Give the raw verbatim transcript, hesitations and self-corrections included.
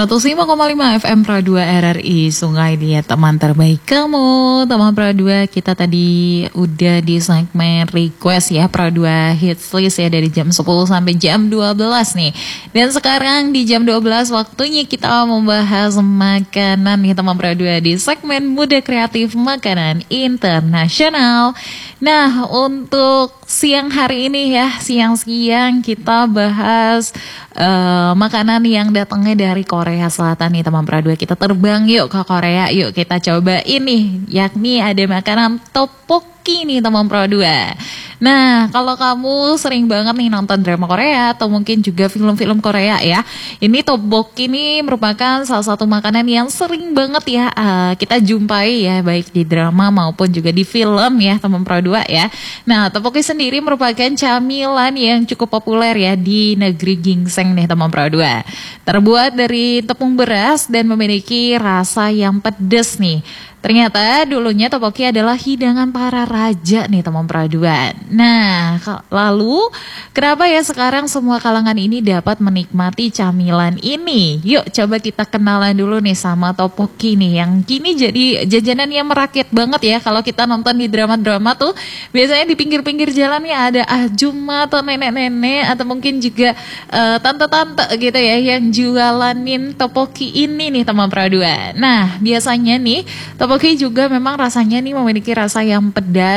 seratus lima koma lima F M Pro dua R R I Sungai Dia, teman terbaik kamu. Teman Pro dua, kita tadi udah di segmen request ya, Pro dua Hits List ya, dari jam sepuluh sampai jam dua belas nih. Dan sekarang di jam dua belas waktunya kita membahas makanan nih teman Pro dua di segmen Muda Kreatif Makanan Internasional. Nah, untuk siang hari ini ya, siang-siang kita bahas uh, makanan yang datangnya dari Korea Selatan nih teman Pro dua. Kita terbang yuk ke Korea, yuk kita coba ini, yakni ada makanan tteokbokki nih teman Pro dua. Nah, kalau kamu sering banget nih nonton drama Korea atau mungkin juga film-film Korea ya, ini tteokbokki ini merupakan salah satu makanan yang sering banget ya uh, kita jumpai ya, baik di drama maupun juga di film ya teman Pro dua ya. Nah, tteokbokki sendiri merupakan camilan yang cukup populer ya di negeri gingseng nih teman Pro dua. Terbuat dari tepung beras dan memiliki rasa yang pedas nih. Ternyata dulunya tteokbokki adalah hidangan para raja nih teman Pro dua. Nah, lalu kenapa ya sekarang semua kalangan ini dapat menikmati camilan ini? Yuk coba kita kenalan dulu nih sama tteokbokki nih, yang kini jadi jajanan yang merakyat banget ya. Kalau kita nonton di drama-drama tuh biasanya di pinggir-pinggir jalan nih ada ahjumma atau nenek-nenek atau mungkin juga uh, tante-tante gitu ya yang jualanin tteokbokki ini nih teman Pro dua. Nah, biasanya nih tteokbokki juga memang rasanya nih memiliki rasa yang pedas